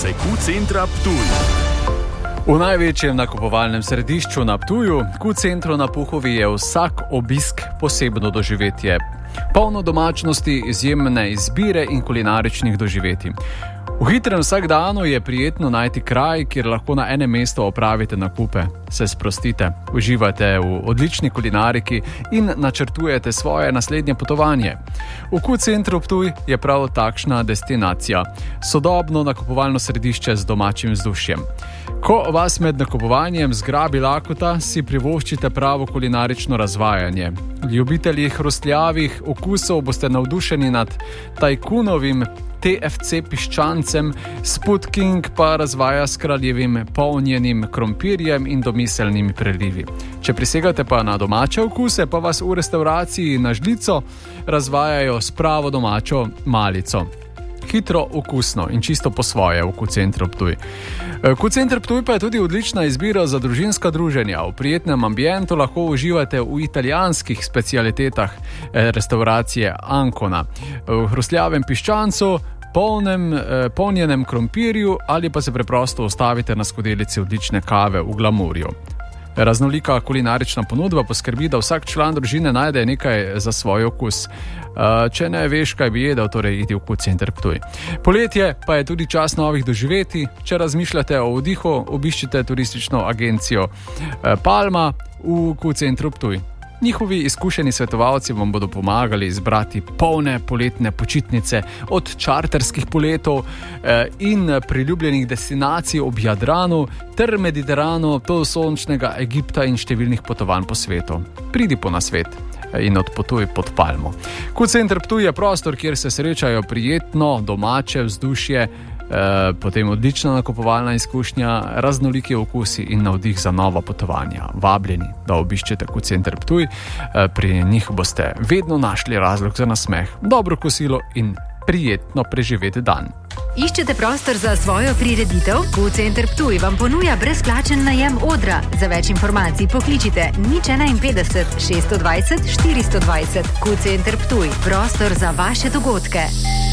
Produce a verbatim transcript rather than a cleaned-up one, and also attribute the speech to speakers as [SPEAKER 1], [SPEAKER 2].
[SPEAKER 1] informacije Q-centra Ptuj.
[SPEAKER 2] V največjem nakupovalnem središču na Ptuju, Q-centru na Puhovi, je vsak obisk posebno doživetje. Polno domačnosti, izjemne izbire in kulinaričnih doživetij. V hitrem vsakdanu je prijetno najti kraj, kjer lahko na enem mestu opravite nakupe, se sprostite, uživate v odlični kulinariki in načrtujete svoje naslednje potovanje. V Q-centru Ptuj je prav takšna destinacija, sodobno nakupovalno središče z domačim vzdušjem. Ko vas med nakupovanjem zgrabi lakota, si privoščite pravo kulinarično razvajanje. Ljubitelji hrustljavih okusov boste navdušeni nad tajkunovim T F C piščancem, Spud King pa razvaja s kraljevim polnjenim krompirjem in domiselnimi prelivi. Če prisegate pa na domače okuse, pa vas v restavraciji na žlico razvajajo s pravo domačo malico. Hitro, okusno in čisto po svoje v Q-centru Ptuj. Q-center Ptuj pa je tudi odlična izbira za družinska druženja. V prijetnem ambientu lahko uživate v italijanskih specialitetah restauracije Ancona, v hrustljavem piščancu, polnem, polnjenem krompirju ali pa se preprosto ustavite na skodelici odlične kave v glamurju. Raznolika kulinarična ponudba poskrbi, da vsak član družine najde nekaj za svoj okus. Če ne veš, kaj bi jedel, torej idi v Q-center Ptuj. Poletje pa je tudi čas novih doživetij. Če razmišljate o oddihu, obiščite turistično agencijo Palma v Q-centru Ptuj. Njihovi izkušeni svetovalci vam bodo pomagali izbrati polne poletne počitnice od čarterskih poletov in priljubljenih destinacij ob Jadranu ter Mediteranu do sončnega Egipta in številnih potovanj po svetu. Pridi po nasvet in odpotuj pod palmo. Q-center Ptuj je prostor, kjer se srečajo prijetno domače vzdušje, potem odlična nakupovalna izkušnja, raznoliki okusi in navdih za nova potovanja. Vabljeni, da obiščete Q-center Ptuj, pri njih boste vedno našli razlog za nasmeh, dobro kosilo in prijetno preživeti dan.
[SPEAKER 3] Iščete prostor za svojo prireditev? Q-center Ptuj vam ponuja brezplačen najem odra. Za več informacij pokličite nič enainpetdeset šeststo dvajset štiristo dvajset. Q-center Ptuj, prostor za vaše dogodke.